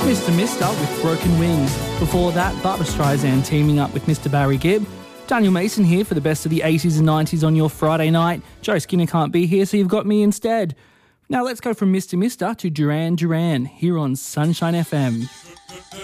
Mr. Mister with Broken Wings. Before that, Barbra Streisand teaming up with Mr. Barry Gibb. Daniel Mason here for the best of the 80s and 90s on your Friday night. Joe Skinner can't be here, so you've got me instead. Now let's go from Mr. Mister to Duran Duran here on Sunshine FM.